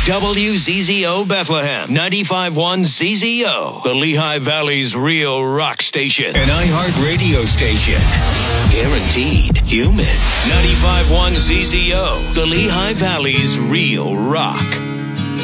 WZZO Bethlehem, 95.1 ZZO, the Lehigh Valley's real rock station. An iHeart radio station. Guaranteed human. 95.1 ZZO, the Lehigh Valley's real rock.